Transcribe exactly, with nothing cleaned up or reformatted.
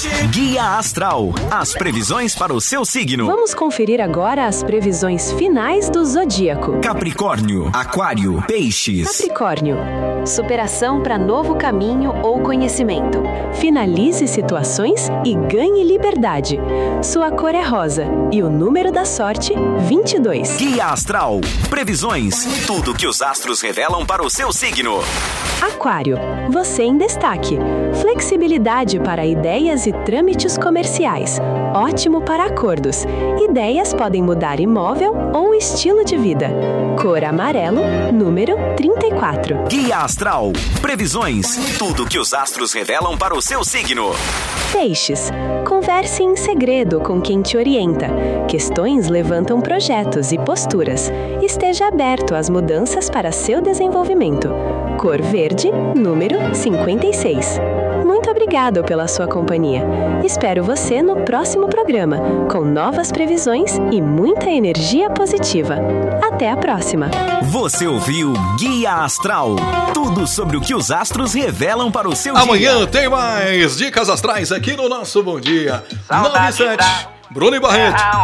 Guia Astral, as previsões para o seu signo. Vamos conferir agora as previsões finais do zodíaco. Capricórnio, Aquário, Peixes. Capricórnio, superação para novo caminho ou conhecimento. Finalize situações e ganhe liberdade. Sua cor é rosa e o número da sorte, vinte e dois. Guia Astral, previsões, tudo que os astros revelam para o seu signo. Aquário, você em destaque. Flexibilidade para ideias e trâmites comerciais. Ótimo para acordos. Ideias podem mudar imóvel ou estilo de vida. Cor amarelo, número trinta e quatro. Guia Astral, previsões, tudo que os astros revelam para o seu signo. Peixes, converse em segredo com quem te orienta. Questões levantam projetos e posturas. Esteja aberto às mudanças para seu desenvolvimento. Cor verde, número cinquenta e seis. Muito obrigado pela sua companhia. Espero você no próximo programa, com novas previsões e muita energia positiva. Até a próxima! Você ouviu Guia Astral, tudo sobre o que os astros revelam para o seu Amanhã dia. tem mais Dicas Astrais aqui no nosso Bom Dia. Saudade nove e sete. da- Bruno e Barreto.